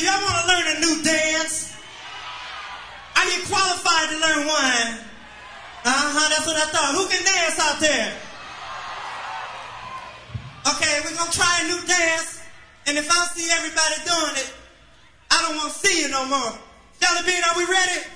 y'all want to learn a new dance? Are you qualified to learn one? That's what I thought. Who can dance out there? Okay, we're going to try a new dance. And if I see everybody doing it, I don't want to see you no more. Jelly Bean, are we ready?